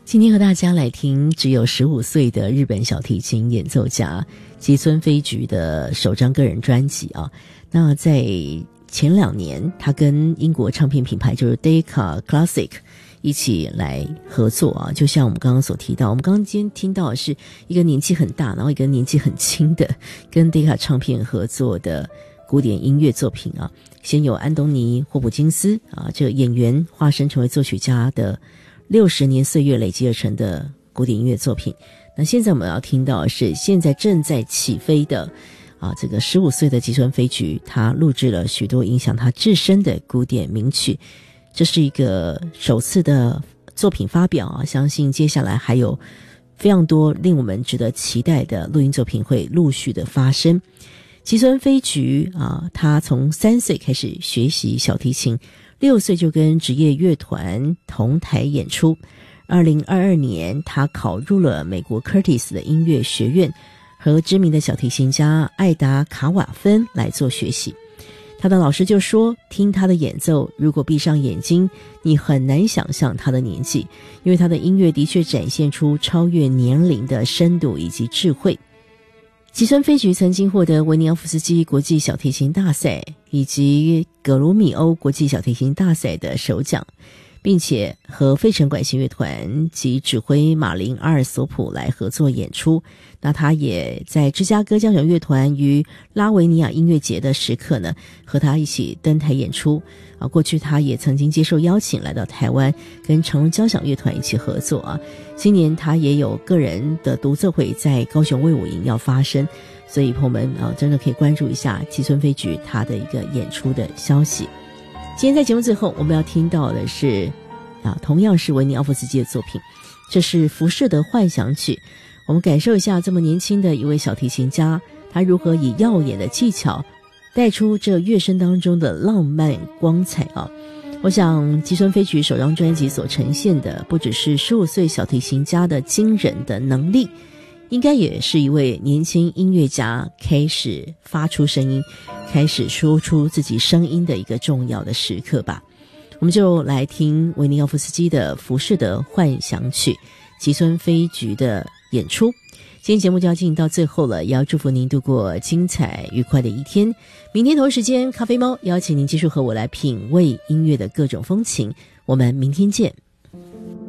今天和大家来听只有15岁的日本小提琴演奏家吉村飞菊的首张个人专辑啊。那在前2年，他跟英国唱片品牌就是 Decca Classic 一起来合作啊。就像我们刚刚所提到，我们刚刚今天听到的是一个年纪很大，然后一个年纪很轻的跟 Decca 唱片合作的古典音乐作品啊。先有安东尼·霍普金斯啊，这个演员化身成为作曲家的60年岁月累积而成的古典音乐作品。那现在我们要听到的是现在正在起飞的这个15岁的吉村飞菊，他录制了许多影响他至深的古典名曲。这是一个首次的作品发表啊，相信接下来还有非常多令我们值得期待的录音作品会陆续的发生。吉村飞菊他从3岁开始学习小提琴，6岁就跟职业乐团同台演出。2022年，他考入了美国 Curtis 的音乐学院，和知名的小提琴家艾达卡瓦芬来做学习。他的老师就说，听他的演奏，如果闭上眼睛，你很难想象他的年纪，因为他的音乐的确展现出超越年龄的深度以及智慧。吉村飞菊曾经获得维尼奥夫斯基国际小提琴大赛以及格鲁米欧国际小提琴大赛的首奖，并且和费城管弦乐团及指挥马林阿尔索普来合作演出。那他也在芝加哥交响乐团于拉维尼亚音乐节的时刻呢，和他一起登台演出过去他也曾经接受邀请来到台湾，跟长荣交响乐团一起合作今年他也有个人的独奏会在高雄卫武营要发生，所以朋友们真的可以关注一下吉村飞菊他的一个演出的消息。今天在节目最后，我们要听到的是同样是维尼奥夫斯基的作品，这是浮士德幻想曲。我们感受一下这么年轻的一位小提琴家，他如何以耀眼的技巧带出这乐声当中的浪漫光彩我想吉村飞菊首张专辑所呈现的不只是15岁小提琴家的惊人的能力，应该也是一位年轻音乐家开始发出声音，开始说出自己声音的一个重要的时刻吧。我们就来听维尼奥夫斯基的浮士德幻想曲，吉村飞菊的演出。今天节目就要进行到最后了，也要祝福您度过精彩愉快的一天。明天同一时间，咖啡猫邀请您继续和我来品味音乐的各种风情。我们明天见。